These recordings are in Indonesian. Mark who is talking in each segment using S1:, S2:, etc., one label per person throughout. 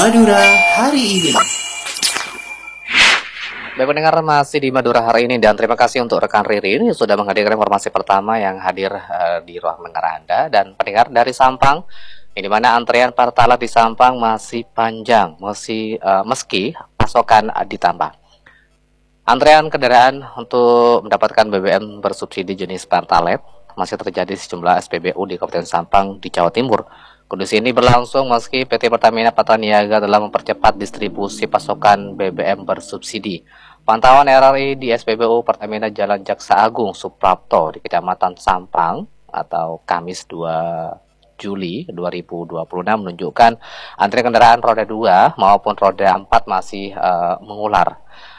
S1: Madura hari ini.
S2: Baik pendengar, masih di Madura hari ini dan terima kasih untuk rekan Ririn yang sudah menghadirkan informasi pertama yang hadir di ruang dengar Anda. Dan pendengar dari Sampang, di mana antrian Pertalite di Sampang masih panjang, meski pasokan ditambah. Antrean kendaraan untuk mendapatkan BBM bersubsidi jenis Pertalite masih terjadi sejumlah SPBU di Kabupaten Sampang di Jawa Timur. Kondisi ini berlangsung meski PT Pertamina Patraniaga telah mempercepat distribusi pasokan BBM bersubsidi. Pantauan RRI di SPBU Pertamina Jalan Jaksa Agung Suprapto di Kecamatan Sampang atau Kamis 2 Juli 2026 menunjukkan antrian kendaraan roda 2 maupun roda 4 masih mengular.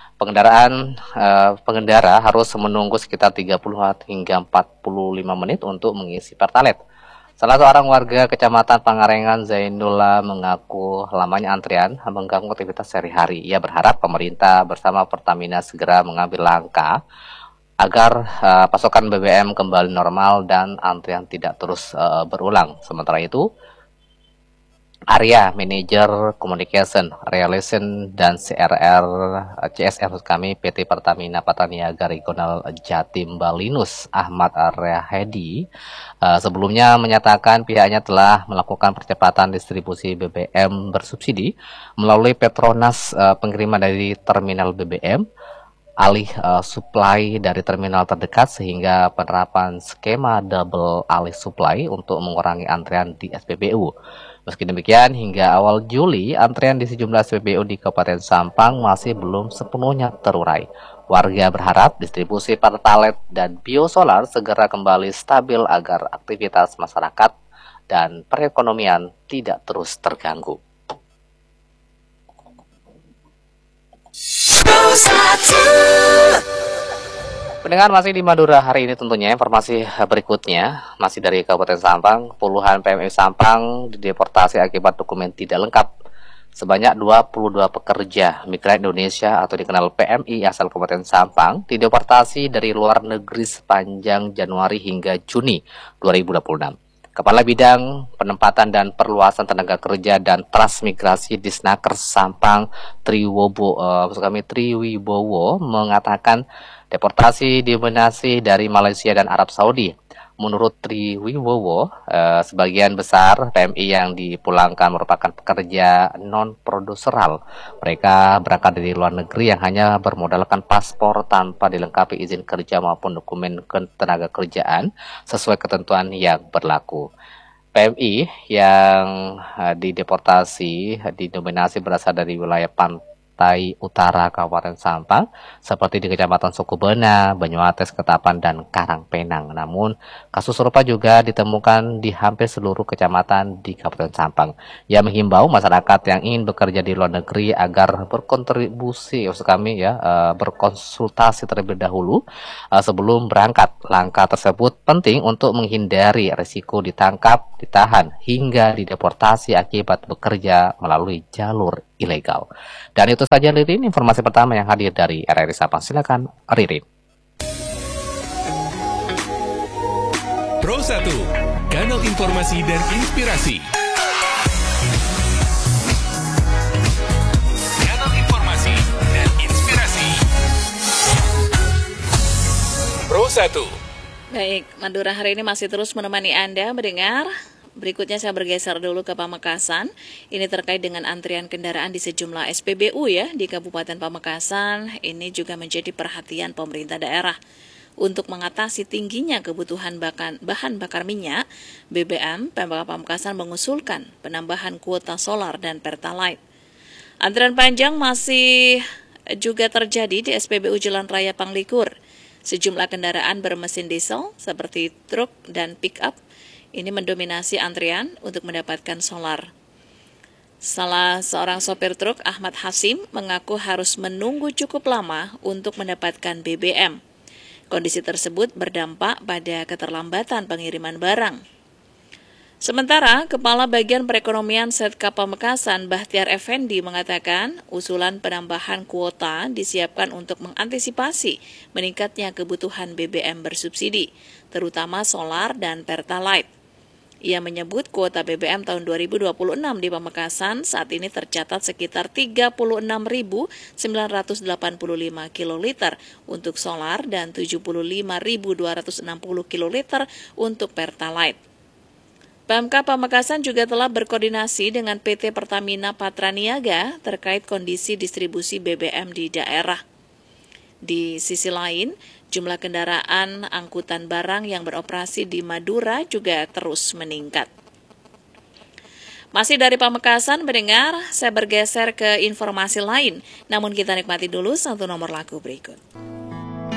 S2: Pengendara harus menunggu sekitar 30 hingga 45 menit untuk mengisi Pertalite. Salah seorang warga Kecamatan Pangarengan, Zainullah, mengaku lamanya antrian mengganggu aktivitas sehari-hari. Ia berharap pemerintah bersama Pertamina segera mengambil langkah agar pasokan BBM kembali normal dan antrian tidak terus berulang. Sementara itu, Area Manager Communication, Relation dan CSR kami PT Pertamina Patraniaga Regional Jatim Balinus Ahmad Aryahedi sebelumnya menyatakan pihaknya telah melakukan percepatan distribusi BBM bersubsidi melalui Petronas pengiriman dari terminal BBM, alih supply dari terminal terdekat sehingga penerapan skema double alih supply untuk mengurangi antrean di SPBU. Meski demikian, hingga awal Juli, antrean di sejumlah SPBU di Kabupaten Sampang masih belum sepenuhnya terurai. Warga berharap distribusi Pertalite dan biosolar segera kembali stabil agar aktivitas masyarakat dan perekonomian tidak terus terganggu. Pendengar, masih di Madura hari ini tentunya informasi berikutnya masih dari Kabupaten Sampang. Puluhan PMI Sampang dideportasi akibat dokumen tidak lengkap. Sebanyak 22 pekerja migran Indonesia atau dikenal PMI asal Kabupaten Sampang dideportasi dari luar negeri sepanjang Januari hingga Juni 2026. Kepala Bidang Penempatan dan Perluasan Tenaga Kerja dan Transmigrasi Disnaker Sampang Triwibowo mengatakan deportasi didominasi dari Malaysia dan Arab Saudi. Menurut Triwibowo, sebagian besar PMI yang dipulangkan merupakan pekerja non-produseral. Mereka berangkat dari luar negeri yang hanya bermodalkan paspor tanpa dilengkapi izin kerja maupun dokumen ketenaga kerjaan sesuai ketentuan yang berlaku. PMI yang dideportasi didominasi berasal dari wilayah pantai utara Kabupaten Sampang seperti di Kecamatan Sukubena, Banyuates, Ketapang, dan Karangpenang. Namun, kasus serupa juga ditemukan di hampir seluruh kecamatan di Kabupaten Sampang. Ia menghimbau masyarakat yang ingin bekerja di luar negeri agar berkonsultasi terlebih dahulu sebelum berangkat. Langkah tersebut penting untuk menghindari risiko ditangkap, ditahan, hingga dideportasi akibat bekerja melalui jalur ilegal. Dan itu saja Ririn, informasi pertama yang hadir dari RRI Sampang. Silakan Ririn.
S3: Pro 1, kanal informasi dan inspirasi. Kanal informasi dan inspirasi. Pro 1.
S4: Baik, Madura hari ini masih terus menemani Anda mendengar. Berikutnya saya bergeser dulu ke Pamekasan. Ini terkait dengan antrian kendaraan di sejumlah SPBU ya di Kabupaten Pamekasan. Ini juga menjadi perhatian pemerintah daerah. Untuk mengatasi tingginya kebutuhan bahan bakar minyak, BBM, Pemkab Pamekasan mengusulkan penambahan kuota solar dan Pertalite. Antrian panjang masih juga terjadi di SPBU Jalan Raya Panglikur. Sejumlah kendaraan bermesin diesel seperti truk dan pick-up ini mendominasi antrian untuk mendapatkan solar. Salah seorang sopir truk, Ahmad Hasim, mengaku harus menunggu cukup lama untuk mendapatkan BBM. Kondisi tersebut berdampak pada keterlambatan pengiriman barang. Sementara, Kepala Bagian Perekonomian Setka Pamekasan, Bahtiar Effendi, mengatakan usulan penambahan kuota disiapkan untuk mengantisipasi meningkatnya kebutuhan BBM bersubsidi, terutama solar dan Pertalite. Ia menyebut kuota BBM tahun 2026 di Pamekasan saat ini tercatat sekitar 36.985 kiloliter untuk solar dan 75.260 kiloliter untuk Pertalite. Pemkab Pamekasan juga telah berkoordinasi dengan PT Pertamina Patraniaga terkait kondisi distribusi BBM di daerah. Di sisi lain, jumlah kendaraan angkutan barang yang beroperasi di Madura juga terus meningkat. Masih dari Pamekasan, mendengar, saya bergeser ke informasi lain. Namun kita nikmati dulu satu nomor lagu berikut.